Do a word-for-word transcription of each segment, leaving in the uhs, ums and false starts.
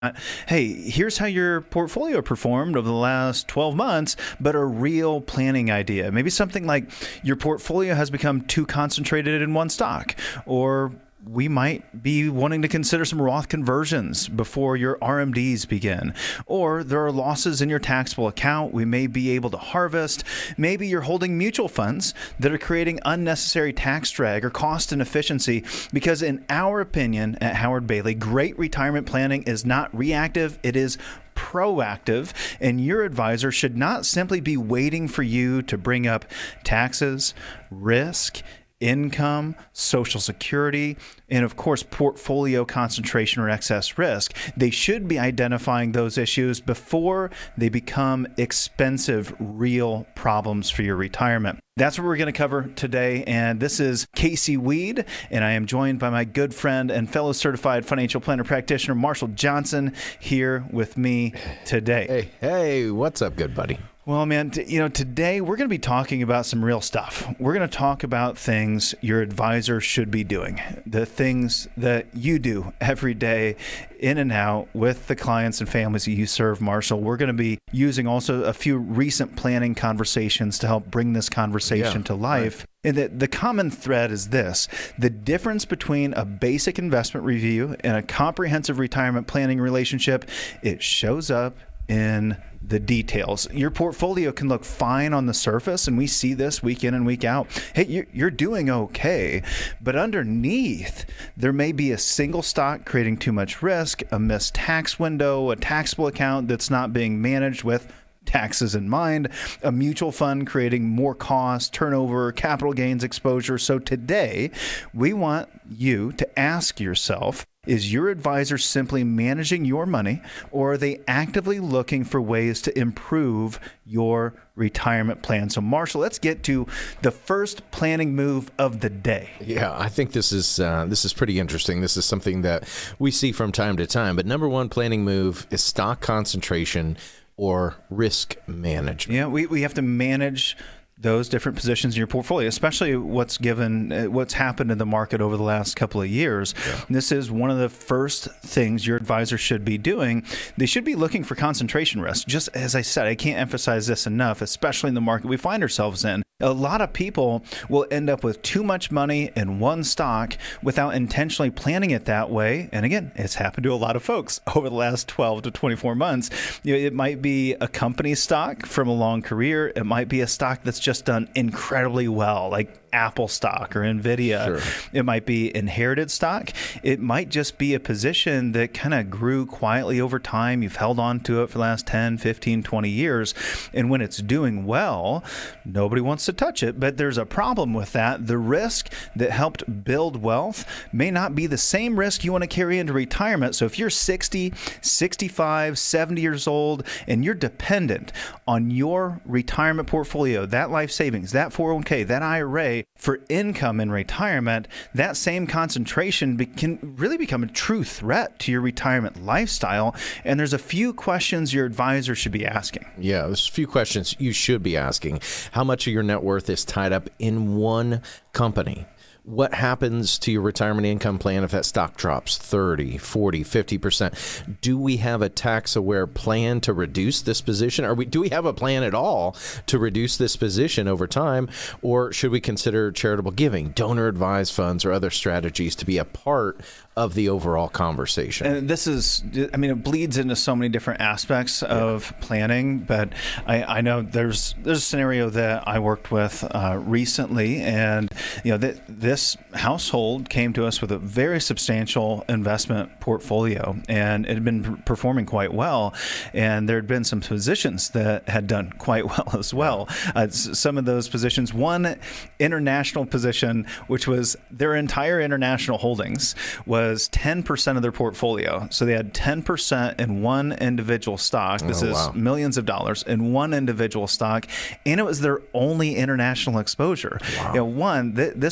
Hey, here's how your portfolio performed over the last twelve months, but a real planning idea. Maybe something like your portfolio has become too concentrated in one stock, or we might be wanting to consider some Roth conversions before your R M Ds begin. Or there are losses in your taxable account we may be able to harvest. Maybe you're holding mutual funds that are creating unnecessary tax drag or cost inefficiency because in our opinion at Howard Bailey, great retirement planning is not reactive, it is proactive, and your advisor should not simply be waiting for you to bring up taxes, risk, income, Social Security, and of course, portfolio concentration or excess risk. They should be identifying those issues before they become expensive, real problems for your retirement. That's what we're going to cover today. And this is Casey Weed, and I am joined by my good friend and fellow certified financial planner practitioner, Marshall Johnson, here with me today. Hey, hey, what's up, good buddy? Well, man, t- you know, today we're going to be talking about some real stuff. We're going to talk about things your advisor should be doing, the things that you do every day in and out with the clients and families that you serve, Marshall. We're going to be using also a few recent planning conversations to help bring this conversation Yeah, to life. Right. And the, the common thread is this: the difference between a basic investment review and a comprehensive retirement planning relationship, it shows up in the details. Your portfolio can look fine on the surface, and we see this week in and week out. Hey, you're doing okay, but underneath, there may be a single stock creating too much risk, a missed tax window, a taxable account that's not being managed with taxes in mind, a mutual fund creating more cost, turnover, capital gains exposure. So today, we want you to ask yourself, is your advisor simply managing your money, or are they actively looking for ways to improve your retirement plan? So, Marshall, let's get to the first planning move of the day. Yeah, I think this is uh, this is pretty interesting. This is something that we see from time to time. But number one planning move is stock concentration or risk management. Yeah, we, we have to manage those different positions in your portfolio, especially what's given, uh, what's happened in the market over the last couple of years. Yeah. This is one of the first things your advisor should be doing. They should be looking for concentration risk. Just as I said, I can't emphasize this enough, especially in the market we find ourselves in. A lot of people will end up with too much money in one stock without intentionally planning it that way. And again, it's happened to a lot of folks over the last twelve to twenty-four months. You know, it might be a company stock from a long career. It might be a stock that's just done incredibly well, like Apple stock or Nvidia. Sure. It might be inherited stock. It might just be a position that kind of grew quietly over time. You've held on to it for the last ten, fifteen, twenty years. And when it's doing well, nobody wants to touch it. But there's a problem with that. The risk that helped build wealth may not be the same risk you want to carry into retirement. So if you're sixty, sixty-five, seventy years old, and you're dependent on your retirement portfolio, that life savings, that four oh one k, that I R A, for income in retirement, that same concentration be- can really become a true threat to your retirement lifestyle. And there's a few questions your advisor should be asking. Yeah, there's a few questions you should be asking. How much of your net worth is tied up in one company? What happens to your retirement income plan if that stock drops thirty, forty, fifty percent? Do we have a tax-aware plan to reduce this position? Are we, do we have a plan at all to reduce this position over time? Or should we consider charitable giving, donor-advised funds, or other strategies to be a part of the overall conversation? And this is, I mean, it bleeds into so many different aspects of yeah. planning, but I, I know there's there's a scenario that I worked with uh, recently, and you know, th- this household came to us with a very substantial investment portfolio, and it had been performing quite well, and there had been some positions that had done quite well as well. Uh, some of those positions, one international position, which was their entire international holdings, was was ten percent of their portfolio. So they had ten percent in one individual stock. This oh, is wow. millions of dollars in one individual stock. And it was their only international exposure. Wow. You know, one, th- this client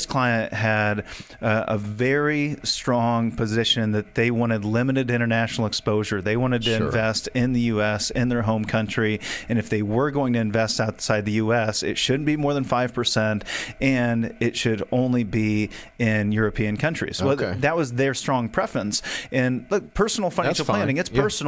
that had uh, a very strong position that they wanted limited international exposure. They wanted to Sure. invest in the U S, in their home country. And if they were going to invest outside the U S, it shouldn't be more than five percent, and it should only be in European countries. Well, Okay. that was their strong preference. And look, personal financial fine. planning, it's Yeah. personal.